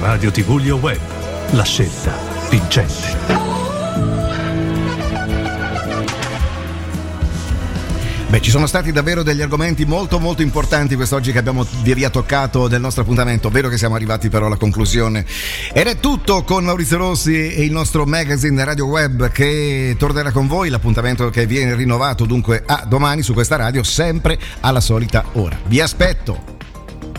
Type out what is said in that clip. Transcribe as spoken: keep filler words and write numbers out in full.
Radio tivù Lio Web, la scelta vincente. Beh, ci sono stati davvero degli argomenti molto molto importanti quest'oggi che abbiamo via via toccato del nostro appuntamento. Vero che siamo arrivati però alla conclusione. Ed è tutto con Maurizio Rossi e il nostro magazine Radio Web che tornerà con voi. L'appuntamento che viene rinnovato dunque a domani su questa radio, sempre alla solita ora. Vi aspetto.